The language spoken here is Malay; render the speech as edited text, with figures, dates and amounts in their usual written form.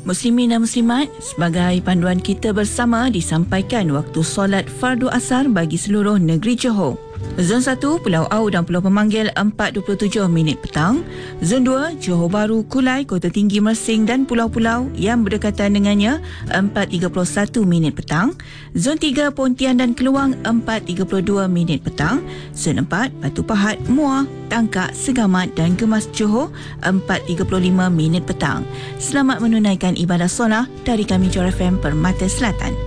Muslimin dan muslimat, sebagai panduan kita bersama disampaikan waktu solat fardu asar bagi seluruh negeri Johor. Zon 1, Pulau Au dan Pulau Pemanggil 4.27 minit petang. Zon 2, Johor Bahru, Kulai, Kota Tinggi Mersing dan pulau-pulau yang berdekatan dengannya 4.31 minit petang. Zon 3, Pontian dan Keluang 4.32 minit petang. Zon 4, Batu Pahat, Muar, Tangkak, Segamat dan Gemas Johor 4.35 minit petang. Selamat menunaikan ibadah solat dari kami Johor FM Permata Selatan.